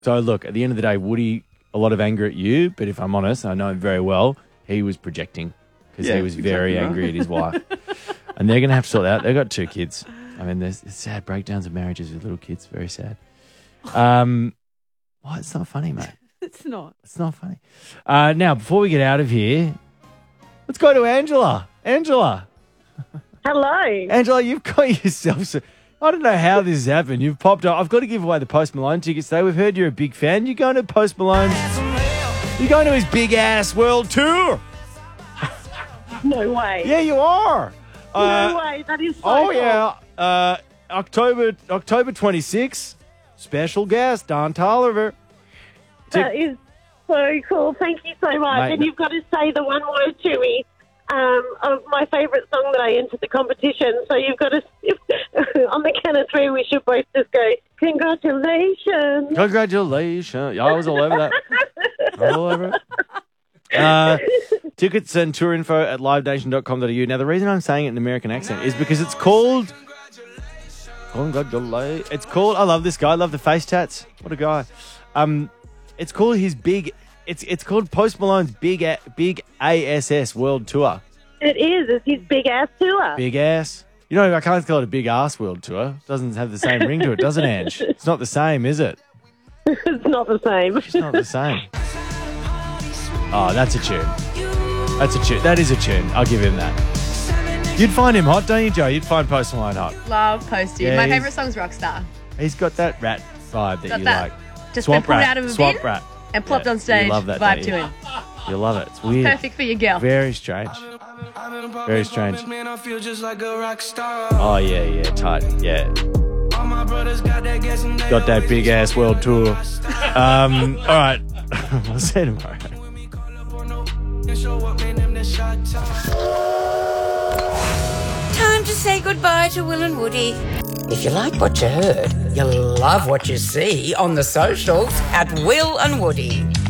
So, look, at the end of the day, Woody, a lot of anger at you, but if I'm honest, I know him very well, he was projecting because he was very angry at his wife. And they're going to have to sort that out. They've got 2 kids. I mean, there's sad breakdowns of marriages with little kids. Very sad. Why? It's not funny, mate. It's not. It's not funny. Now, before we get out of here, let's go to Angela. Angela. Hello. Angela, you've got yourself... I don't know how this has happened. You've popped up. I've got to give away the Post Malone tickets today. We've heard you're a big fan. You're going to Post Malone. You're going to his big-ass world tour. No way. Yeah, you are. No way. That is so cool. Yeah. October 26th. Special guest, Don Tolliver. That is so cool. Thank you so much. Mate, and you've got to say the one word to me of my favourite song that I entered the competition. So you've got to, on the count of 3, we should both just go, congratulations. Congratulations. I was all over that. I was all over it. Tickets and tour info at livenation.com.au. Now, the reason I'm saying it in an American accent is because it's called... It's called... I love this guy. I love the face tats. What a guy. It's called his big... It's called Post Malone's Big ASS World Tour. It is. It's his big ass tour. Big ass. You know, I can't call it a big ass world tour. It doesn't have the same ring to it, does it, Ange? It's not the same, is it? It's not the same. It's not the same. Oh, that's a tune. That's a tune. That is a tune. I'll give him that. You'd find him hot, don't you, Joe? You'd find Post Malone hot. Love Posty. Yeah, My favourite song's Rockstar. He's got that rat vibe that you like. Just Swamp been pulled rat. out of a Swamp bin rat. and plopped on stage. You love that, vibe don't to you? him. You love it. It's weird. Perfect for your girl. Very strange. Very strange. Oh, yeah, tight. Yeah. Got that big ass world tour. All right. We'll see you tomorrow. Time to say goodbye to Will and Woody. If you like what you heard, you'll love what you see on the socials at Will and Woody.